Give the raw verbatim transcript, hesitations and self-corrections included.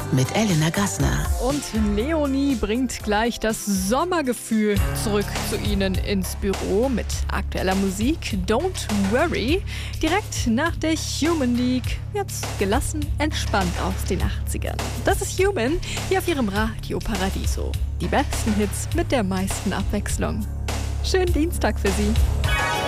mit Elena Gassner. Und Leonie bringt gleich das Sommergefühl zurück zu Ihnen ins Büro mit aktueller Musik Don't Worry. Direkt nach der Human League. Jetzt gelassen, entspannt aus den achtzigern. Das ist Human, hier auf Ihrem Radio Paradiso. Die besten Hits mit der meisten Abwechslung. Schönen Dienstag für Sie.